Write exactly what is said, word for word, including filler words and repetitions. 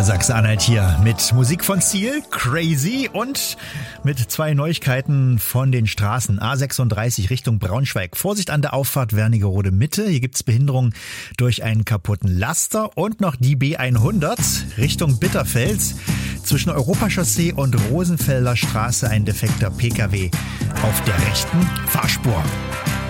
der Sachsen-Anhalt hier mit Musik von Ziel, Crazy und mit zwei Neuigkeiten von den Straßen. A sechsunddreißig Richtung Braunschweig. Vorsicht an der Auffahrt Wernigerode Mitte. Hier gibt's Behinderung durch einen kaputten Laster und noch die B hundert Richtung Bitterfels. Zwischen Europachaussee und Rosenfelder Straße ein defekter P K W auf der rechten Fahrspur.